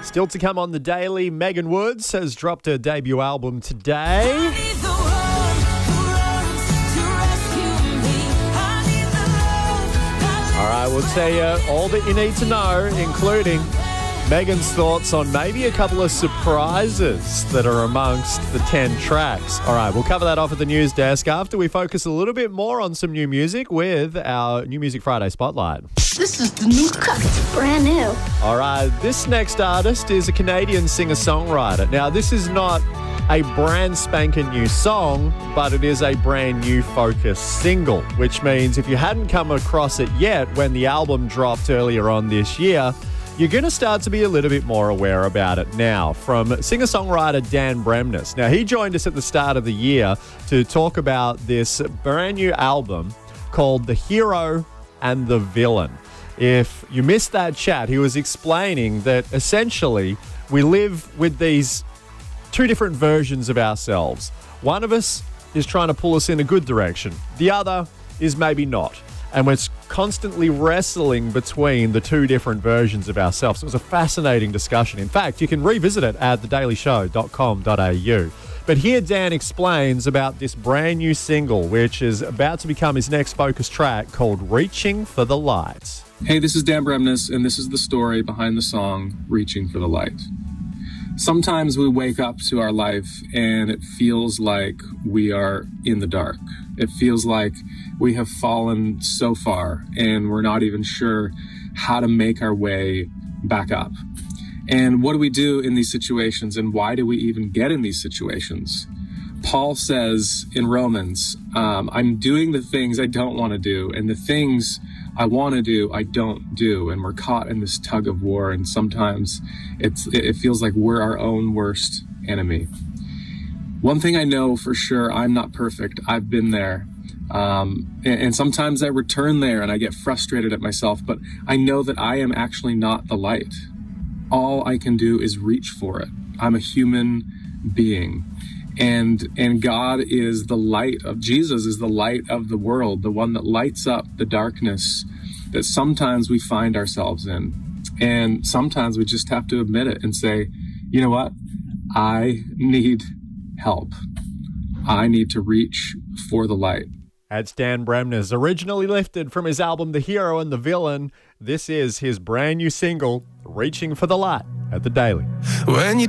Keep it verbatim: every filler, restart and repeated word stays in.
Still to come on The Daily, Megan Woods has dropped her debut album today. All right, we'll tell you all that you need to know, including Megan's thoughts on maybe a couple of surprises that are amongst the ten tracks. All right, we'll cover that off at the news desk after we focus a little bit more on some new music with our New Music Friday Spotlight. This is the new cut. It's brand new. All right, this next artist is a Canadian singer-songwriter. Now, this is not a brand spanking new song, but it is a brand new focus single, which means if you hadn't come across it yet when the album dropped earlier on this year, you're going to start to be a little bit more aware about it now. From singer-songwriter Dan Bremnes. Now, he joined us at the start of the year to talk about this brand new album called The Hero and the Villain. If you missed that chat, he was explaining that essentially we live with these two different versions of ourselves. One of us is trying to pull us in a good direction. The other is maybe not. And we're constantly wrestling between the two different versions of ourselves. It was a fascinating discussion. In fact, you can revisit it at the daily show dot com dot a u. But here Dan explains about this brand new single, which is about to become his next focus track, called Reaching for the Light. Hey, this is Dan Bremnes, and this is the story behind the song Reaching for the Light. Sometimes we wake up to our life and it feels like we are in the dark. It feels like we have fallen so far and we're not even sure how to make our way back up. And what do we do in these situations, and why do we even get in these situations? Paul says in Romans, um, I'm doing the things I don't want to do, and the things I want to do, I don't do. And we're caught in this tug of war, and sometimes it's, it feels like we're our own worst enemy. One thing I know for sure, I'm not perfect. I've been there. Um, and, and sometimes I return there and I get frustrated at myself, but I know that I am actually not the light. All I can do is reach for it. I'm a human being. And and God is the light of, Jesus is the light of the world, the one that lights up the darkness that sometimes we find ourselves in. And sometimes we just have to admit it and say, you know what? I need help. I need to reach for the light. That's Dan Bremnes, originally lifted from his album The Hero and the Villain. This is his brand new single, Reaching for the Light, at The Daily. When you